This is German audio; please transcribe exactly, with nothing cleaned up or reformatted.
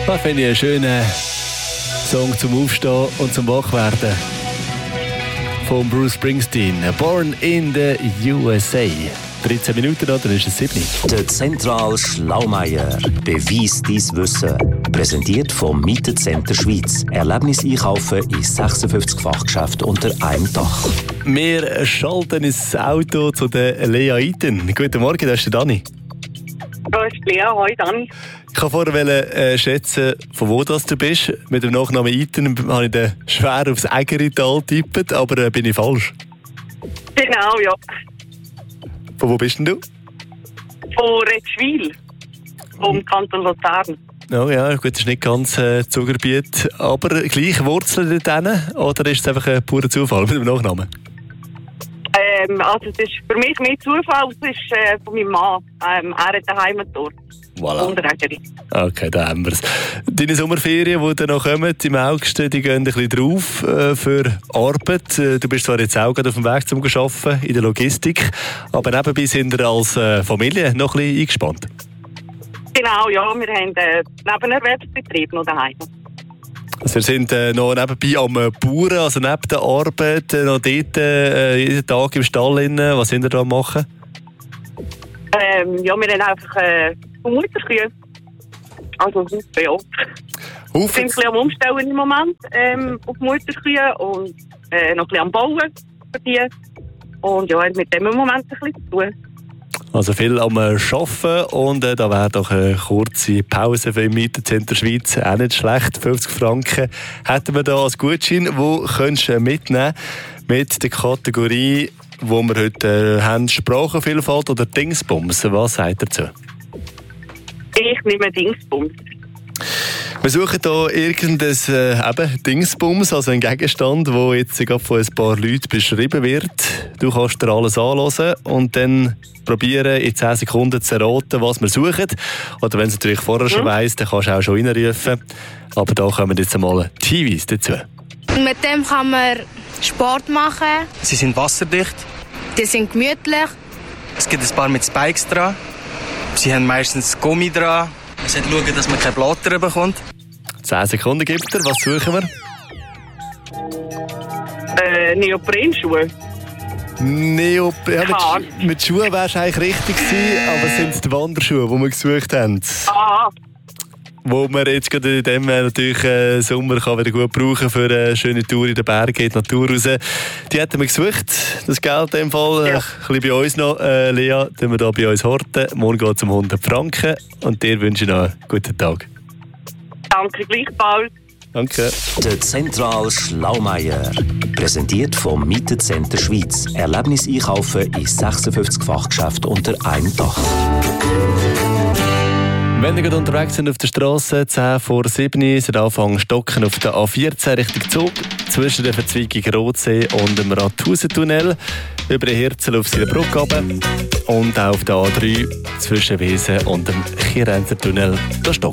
Das finde ich einen schönen Song zum Aufstehen und zum Wachwerden. Von Bruce Springsteen. Born in the U S A. dreizehn Minuten, dann ist es sieben. Der Zentral Schlaumeier. Beweis dein Wissen. Präsentiert vom Mietecenter Schweiz. Erlebnis einkaufen in sechsundfünfzig Fachgeschäften unter einem Dach. Wir schalten ins Auto zu der Lea Iten. Guten Morgen, das ist der Dani. Da ist Lea, hoi Dani. Ich kann vorher äh, schätzen, von wo das du bist. Mit dem Nachnamen Iten habe ich den schwer aufs Egerital getippt, aber äh, bin ich falsch? Genau, ja. Von wo bist denn du? Von Retschwil, vom Kanton Luzern. Oh ja, gut, das ist nicht ganz äh, Zugerbiet, aber gleich Wurzeln dort, oder ist es einfach ein purer Zufall mit dem Nachnamen? Ähm, also es ist für mich nicht Zufall, es ist äh, von meinem Mann. Ähm, er hat ein Heimatort. Voilà. Unteregeri. Okay, da haben wir es. Deine Sommerferien, die dann noch kommen im August, die gehen ein bisschen drauf äh, für Arbeit. Äh, du bist zwar jetzt auch gerade auf dem Weg zum Arbeiten in der Logistik, aber nebenbei sind wir als äh, Familie noch ein bisschen eingespannt. Genau, ja, wir haben äh, Nebenerwerbsbetrieb noch daheim. Also wir sind äh, noch nebenbei am äh, Bauern, also neben der Arbeit, äh, noch dort äh, jeden Tag im Stall drin. Was sind wir da am machen? Ähm, ja, wir haben einfach äh, Mutterkühe. Also Haufen, ja. Haufen? Wir sind ein bisschen am Umstellen im Moment ähm, auf Mutterkühe und äh, noch ein bisschen am Bauen für die. Und ja, mit dem im Moment ein bisschen zu tun. Also viel am Arbeiten und äh, da wäre doch eine kurze Pause für im Mietecenter Schweiz auch nicht schlecht. fünfzig Franken hätten wir da als Gutschein, wo könntest du mitnehmen mit der Kategorie, wo wir heute äh, haben, Sprachenvielfalt oder Dingsbums. Was sagt ihr dazu? Ich nehme Dingsbums. Wir suchen hier irgendein äh, eben Dingsbums, also ein Gegenstand, der jetzt gerade von ein paar Leuten beschrieben wird. Du kannst dir alles anhören und dann probieren, in zehn Sekunden zu erraten, was wir suchen. Oder wenn du es natürlich vorher schon weiss, dann kannst du auch schon reinrufen. Aber da kommen jetzt einmal die Hinweise dazu. Mit dem kann man Sport machen. Sie sind wasserdicht. Die sind gemütlich. Es gibt ein paar mit Spikes dran. Sie haben meistens Gummi dran. Man sollte schauen, dass man keine Blatter bekommt. zehn Sekunden gibt er. Was suchen wir? Äh, Neoprenschuhe. Neo ja, mit, mit Schuhen wärst du eigentlich richtig gewesen, aber es sind die Wanderschuhe, die wir gesucht haben. Ah. Wo man jetzt gerade in dem äh, natürlich äh, Sommer kann wieder gut brauchen für eine schöne Tour in den Bergen, in die Natur raus. Die hätten wir gesucht, das Geld in dem Fall. Ja. Äh, ein bisschen bei uns noch, äh, Lea, tun wir hier bei uns horten. Morgen geht es um hundert Franken und dir wünsche ich noch einen guten Tag. Danke, gleichfalls. Danke. Der Zentral Schlaumeier. Präsentiert vom Mietecenter Schweiz. Erlebnis einkaufen in sechsundfünfzig Fachgeschäften unter einem Dach. Wenn ihr gerade unterwegs sind auf der Straße, zehn vor sieben, sind Anfang Stocken auf der A vierzehn Richtung Zug, zwischen der Verzweigung Rotsee und dem Rathausentunnel, über den Hirzel auf seine Brücke runter und auch auf der A drei zwischen Wesen und dem Chirenser Tunnel, da Stocken.